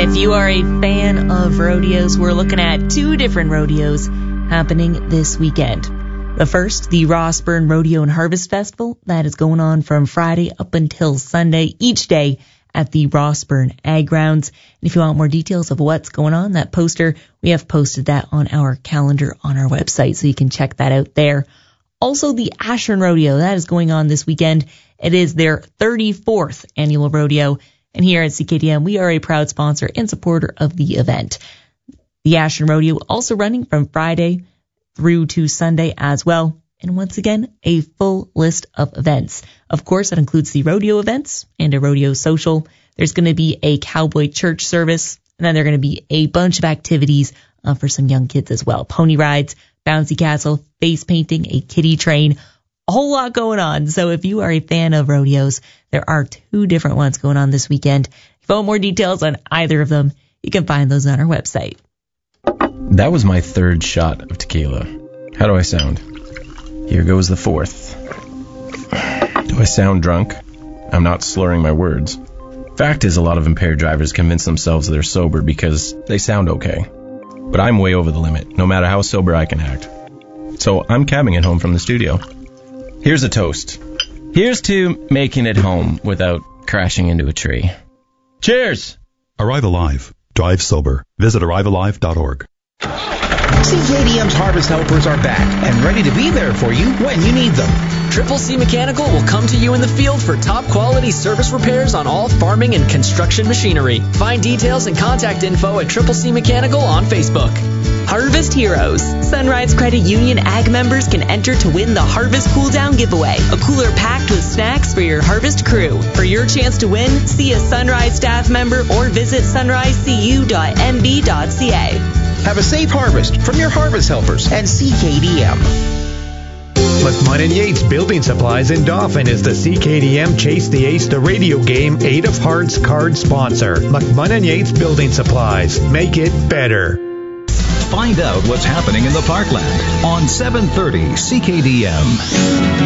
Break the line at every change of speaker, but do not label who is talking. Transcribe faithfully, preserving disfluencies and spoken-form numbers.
If you are a fan of rodeos, we're looking at two different rodeos happening this weekend. The first, the Rossburn Rodeo and Harvest Festival, that is going on from Friday up until Sunday, each day at the Rossburn Ag Grounds. And if you want more details of what's going on, that poster, we have posted that on our calendar on our website, so you can check that out there. Also, the Ashern Rodeo, that is going on this weekend. It is their thirty-fourth annual rodeo. And here at C K D M, we are a proud sponsor and supporter of the event. The Ashern Rodeo also running from Friday through to Sunday as well. And once again, a full list of events. Of course, that includes the rodeo events and a rodeo social. There's going to be a cowboy church service, and then there are going to be a bunch of activities uh, for some young kids as well. Pony rides, bouncy castle, face painting, a kiddie train, a whole lot going on. So if you are a fan of rodeos, there are two different ones going on this weekend. If you want more details on either of them, you can find those on our website.
That was my third shot of tequila. How do I sound? Here goes the fourth. Do I sound drunk? I'm not slurring my words. Fact is, a lot of impaired drivers convince themselves they're sober because they sound okay. But I'm way over the limit, no matter how sober I can act. So I'm cabbing it home from the studio. Here's a toast. Here's to making it home without crashing into a tree. Cheers!
Arrive Alive. Drive sober. Visit arrive alive dot org.
C K D M's Harvest Helpers are back and ready to be there for you when you need them.
Triple C Mechanical will come to you in the field for top quality service repairs on all farming and construction machinery. Find details and contact info at Triple C Mechanical on Facebook.
Harvest Heroes. Sunrise Credit Union Ag members can enter to win the Harvest Cool Down giveaway, a cooler packed with snacks for your harvest crew. For your chance to win, see a Sunrise staff member or visit sunrise c u dot m b dot c a.
Have a safe harvest from your Harvest Helpers and C K D M.
McMahon and Yates Building Supplies in Dauphin is the C K D M Chase the Ace the radio game Eight of Hearts card sponsor. McMahon and Yates Building Supplies. Make it better.
Find out what's happening in the Parkland on seven thirty C K D M.